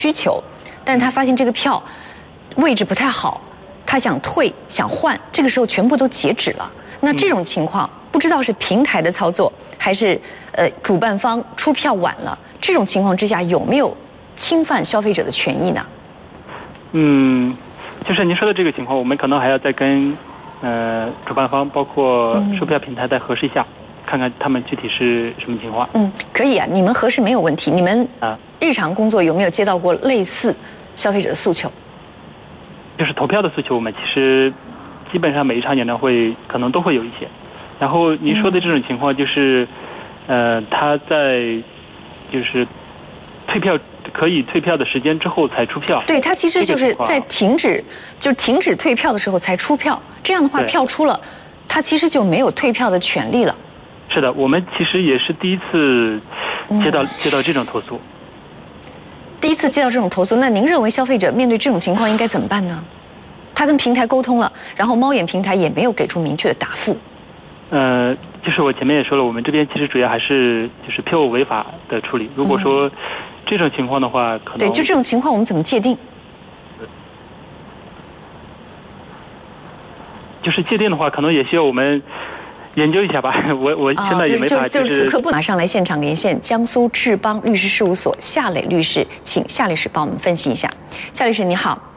需求，但是他发现这个票位置不太好，他想退想换，这个时候全部都截止了。那这种情况不知道是平台的操作，还是主办方出票晚了，这种情况之下有没有侵犯消费者的权益呢？ 就是您说的这个情况，我们可能还要再跟主办方包括售票平台再核实一下，看看他们具体是什么情况。 可以啊，你们核实没有问题。你们日常工作有没有接到过类似消费者的诉求？ 就是投票的诉求，我们其实基本上每一场演唱会可能都会有一些。然后您说的这种情况就是，他在就是退票可以退票的时间之后才出票。 对，他其实就是在停止退票的时候才出票，这样的话票出了，他其实就没有退票的权利了。 是的，我们其实也是第一次接到这种投诉。 第一次接到这种投诉，那您认为消费者面对这种情况应该怎么办呢？他跟平台沟通了，然后猫眼平台也没有给出明确的答复。 就是我前面也说了，我们这边其实主要还是就是票务违法的处理。如果说这种情况的话，可能对，就这种情况我们怎么界定？ 就是界定的话，可能也需要我们研究一下吧。我现在也没法就是此刻不马上来现场连线江苏志邦律师事务所夏磊律师，请夏律师帮我们分析一下。夏律师你好。